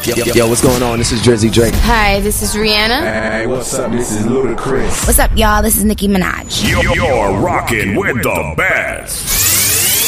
Yo, what's going on? This is Drizzy Drake. Hi, this is Rihanna. Hey, what's up? This is Ludacris. What's up, y'all? This is Nicki Minaj. You're rocking with the best.